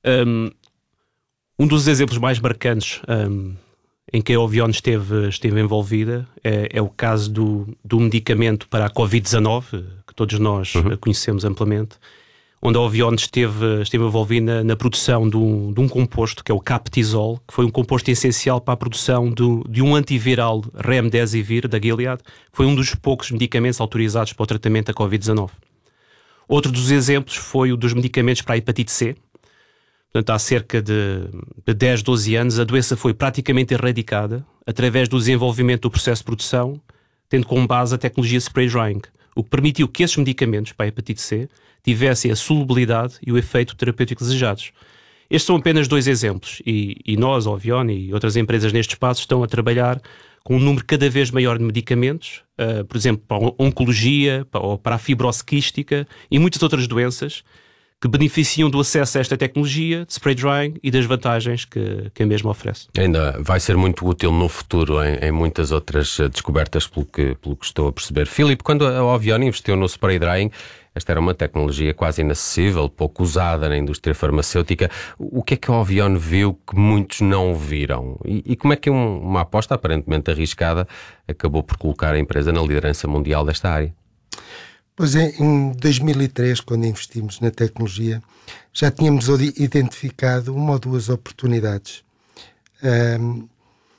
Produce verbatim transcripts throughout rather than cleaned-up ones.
Um, um dos exemplos mais marcantes um, em que a Ovion esteve, esteve envolvida é, é o caso do, do medicamento para a covid dezanove, que todos nós uhum. conhecemos amplamente, onde a Ovion esteve, esteve envolvida na, na produção de um, de um composto, que é o Captisol, que foi um composto essencial para a produção do, de um antiviral Remdesivir, da Gilead, que foi um dos poucos medicamentos autorizados para o tratamento da covid dezanove. Outro dos exemplos foi o dos medicamentos para a hepatite C. Portanto, há cerca de, de dez, doze anos, a doença foi praticamente erradicada através do desenvolvimento do processo de produção, tendo como base a tecnologia spray drying, o que permitiu que esses medicamentos para a hepatite C tivessem a solubilidade e o efeito terapêutico desejados. Estes são apenas dois exemplos e, e nós, a Ovion e outras empresas neste espaço, estão a trabalhar com um número cada vez maior de medicamentos, uh, por exemplo, para a oncologia, para, ou para a fibrose quística e muitas outras doenças, que beneficiam do acesso a esta tecnologia de spray drying e das vantagens que, que a mesma oferece. Ainda vai ser muito útil no futuro em, em muitas outras descobertas, pelo que, pelo que estou a perceber. Filipe, quando a Ovion investiu no spray drying, esta era uma tecnologia quase inacessível, pouco usada na indústria farmacêutica. O que é que a Ovion viu que muitos não viram? E, e como é que um, uma aposta aparentemente arriscada acabou por colocar a empresa na liderança mundial desta área? Pois é, em dois mil e três, quando investimos na tecnologia, já tínhamos identificado uma ou duas oportunidades. Um,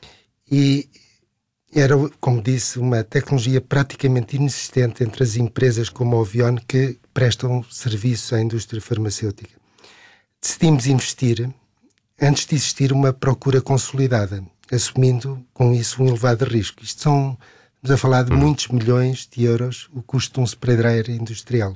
e era, como disse, uma tecnologia praticamente inexistente entre as empresas como a Ovion que prestam serviço à indústria farmacêutica. Decidimos investir antes de existir uma procura consolidada, assumindo com isso um elevado risco. Isto são... Estamos a falar de muitos milhões de euros o custo de um spray dryer industrial.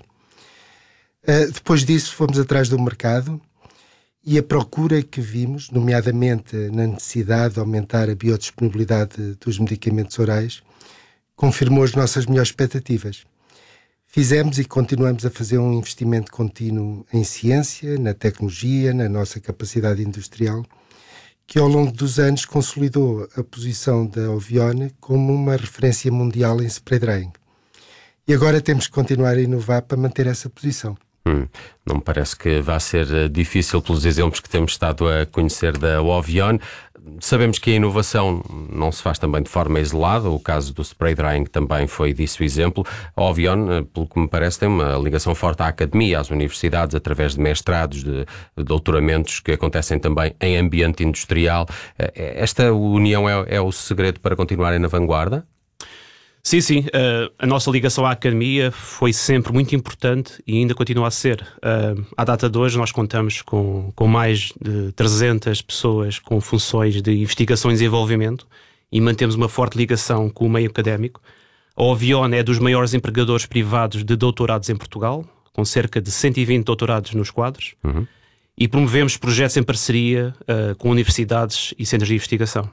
Uh, depois disso fomos atrás do mercado e a procura que vimos, nomeadamente na necessidade de aumentar a biodisponibilidade dos medicamentos orais, confirmou as nossas melhores expectativas. Fizemos e continuamos a fazer um investimento contínuo em ciência, na tecnologia, na nossa capacidade industrial, que ao longo dos anos consolidou a posição da Ovion como uma referência mundial em spray drying. E agora temos que continuar a inovar para manter essa posição. Hum, não me parece que vá ser difícil pelos exemplos que temos estado a conhecer da Ovion. Sabemos que a inovação não se faz também de forma isolada. O caso do spray drying também foi disso exemplo. A Ovion, pelo que me parece, tem uma ligação forte à academia, às universidades, através de mestrados, de, de doutoramentos que acontecem também em ambiente industrial. Esta união é, é o segredo para continuarem na vanguarda? Sim, sim. Uh, a nossa ligação à academia foi sempre muito importante e ainda continua a ser. Uh, à data de hoje nós contamos com, com mais de trezentas pessoas com funções de investigação e desenvolvimento e mantemos uma forte ligação com o meio académico. A Ovion é dos maiores empregadores privados de doutorados em Portugal, com cerca de cento e vinte doutorados nos quadros, uhum. e promovemos projetos em parceria uh, com universidades e centros de investigação.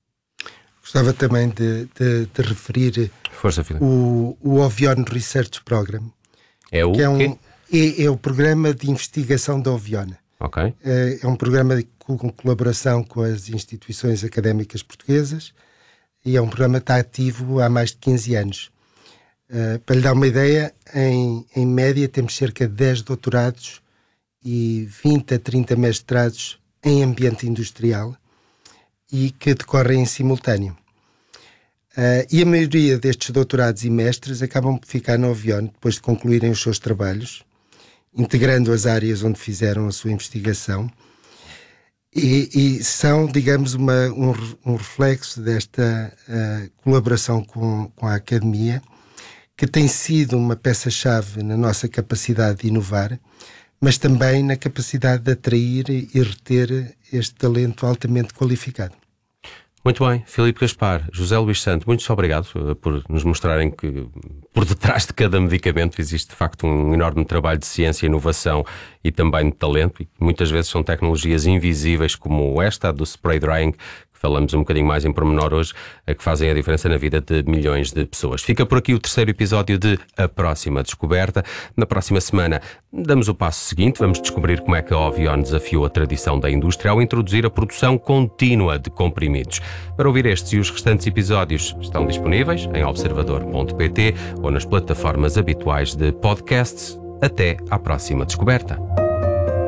Gostava também de, de, de referir Força, o, o Ovion Research Program. É o que é, um, quê? é, é o programa de investigação da Ovion. Okay. É, é um programa de, com colaboração com as instituições académicas portuguesas e é um programa que está ativo há mais de quinze anos. Uh, para lhe dar uma ideia, em, em média temos cerca de dez doutorados e vinte a trinta mestrados em ambiente industrial e que decorrem em simultâneo. Uh, e a maioria destes doutorados e mestres acabam por ficar na Ovion depois de concluírem os seus trabalhos, integrando as áreas onde fizeram a sua investigação, e, e são, digamos, uma, um, um reflexo desta uh, colaboração com, com a academia, que tem sido uma peça-chave na nossa capacidade de inovar, mas também na capacidade de atrair e reter este talento altamente qualificado. Muito bem, Filipe Gaspar, José Luís Santo, muito obrigado por nos mostrarem que por detrás de cada medicamento existe de facto um enorme trabalho de ciência, inovação e também de talento, e muitas vezes são tecnologias invisíveis como esta do spray drying, que falamos um bocadinho mais em pormenor hoje, que fazem a diferença na vida de milhões de pessoas. Fica por aqui o terceiro episódio de A Próxima Descoberta. Na próxima semana damos o passo seguinte, vamos descobrir como é que a Ovion desafiou a tradição da indústria ao introduzir a produção contínua de comprimidos. Para ouvir estes e os restantes episódios estão disponíveis em observador ponto pt ou nas plataformas habituais de podcasts. Até à próxima descoberta.